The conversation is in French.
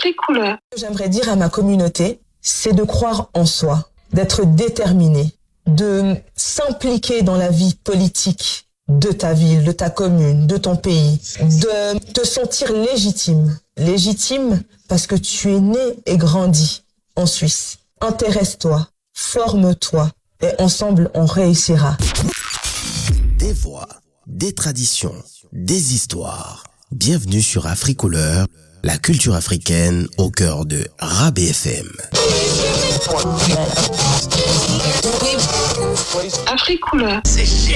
Africouleur. Ce que j'aimerais dire à ma communauté, c'est de croire en soi, d'être déterminé, de s'impliquer dans la vie politique de ta ville, de ta commune, de ton pays, de te sentir légitime. Légitime parce que tu es né et grandi en Suisse. Intéresse-toi, forme-toi et ensemble on réussira. Des voix, des traditions, des histoires. Bienvenue sur Africouleur, la culture africaine au cœur de RAB FM. Africouleur.